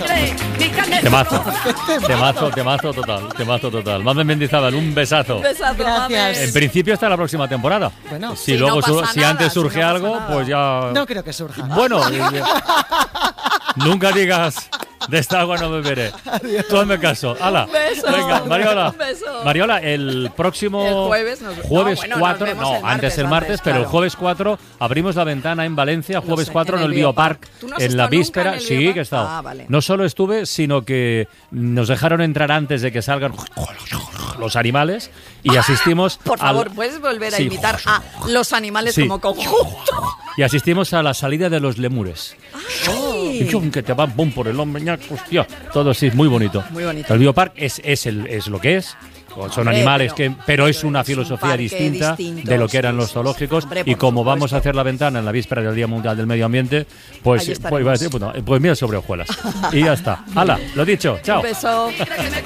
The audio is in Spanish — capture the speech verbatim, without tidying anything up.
Temazo, temazo, temazo total, temazo total. Mamen Mendizábal, un besazo. Un besazo, Gracias. En principio hasta la próxima temporada. Bueno, si si luego no su- pasa si nada, antes si no surge pasa algo, nada. pues ya. no creo que surja. Bueno, eh, nunca digas de esta agua no beberé. Tú hazme caso. Hala. Un beso. Venga, Mariola. Un beso. Mariola, el próximo El jueves nos- jueves no, bueno, nos cuatro, vemos no, el antes el martes, martes, antes, pero el claro. jueves cuatro abrimos la ventana en Valencia, jueves sé, cuatro en en el el Biopark, Biopark. ¿Tú no has en la estado nunca víspera. en el Sí, Biopark? que he estado. Ah, vale. No solo estuve, sino que nos dejaron entrar antes de que salgan los animales y asistimos Por favor, al- ¿puedes volver a Sí. imitar a los animales Sí. como conjunto? y asistimos a la salida de los lemures. Ay. Y chum, que te van pum por el hombro, ñac, hostia, todo sí, muy bonito. Muy bonito. El Biopark es, es, el, es lo que es. Son Hombre, animales pero- que, pero es pero una es un filosofía parque distinta distinto, de lo que eran sí, los sí, zoológicos. sí. Hombre, Y por como vamos a supuesto. hacer la ventana en la víspera del Día Mundial del Medio Ambiente, pues, Ahí pues, estaremos. iba a decir, pues, no, pues mira sobre hojuelas. Y ya está. Hala, lo dicho, chao. Un beso.